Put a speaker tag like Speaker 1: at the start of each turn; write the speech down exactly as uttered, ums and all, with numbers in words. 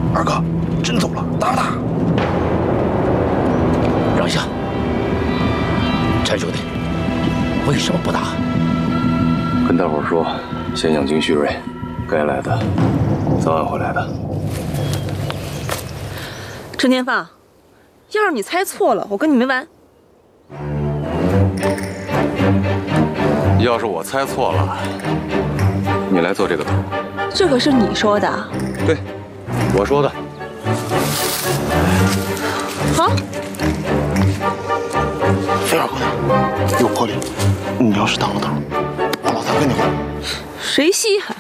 Speaker 1: 二哥，真走了，打不打？
Speaker 2: 让一下，陈兄弟，为什么不打？
Speaker 3: 跟大伙说，先养精蓄锐，该来的早晚会来的。
Speaker 4: 陈天放，要是你猜错了，我跟你没完。
Speaker 3: 要是我猜错了，你来做这个头。
Speaker 4: 这可是你说的。
Speaker 3: 对，我说的。
Speaker 4: 好。
Speaker 1: 菲儿姑娘有魄力，你要是当了头，我老三跟你混。
Speaker 4: 谁稀罕？